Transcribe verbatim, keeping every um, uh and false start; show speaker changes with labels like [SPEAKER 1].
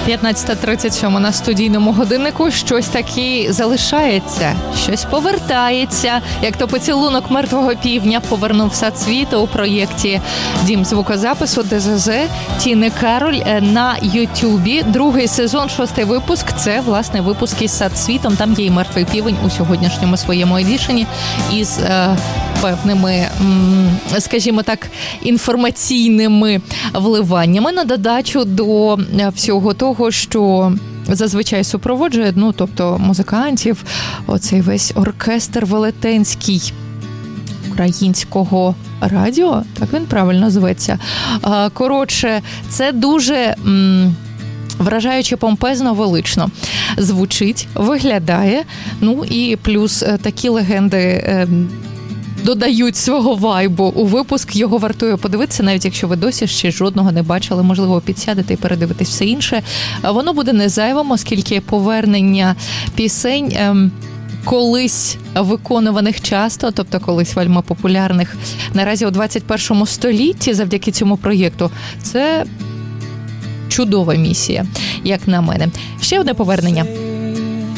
[SPEAKER 1] п'ятнадцята тридцять сім на студійному годиннику. Щось таки залишається, щось повертається. Як то поцілунок мертвого півня повернув Сад світу у проєкті «Дім звукозапису» ДЗЗ Тіни Кароль на Ютубі. Другий сезон, шостий випуск. Це, власне, випуск із Сад світом. Там є і мертвий півень у сьогоднішньому своєму едішені із е, певними, м, скажімо так, інформаційними вливаннями на додачу до всього того, що зазвичай супроводжує, ну, тобто музикантів, оцей весь оркестр велетенський українського радіо, так він правильно зветься. Коротше, це дуже м, вражаюче, помпезно, велично звучить, виглядає, ну і плюс такі легенди додають свого вайбу у випуск. Його вартує подивитися, навіть якщо ви досі ще жодного не бачили. Можливо, підсядете і передивитесь все інше. Воно буде не зайвим, оскільки повернення пісень ем, колись виконуваних часто, тобто колись вельми популярних наразі у двадцять першому столітті завдяки цьому проєкту, це чудова місія, як на мене. Ще одне повернення.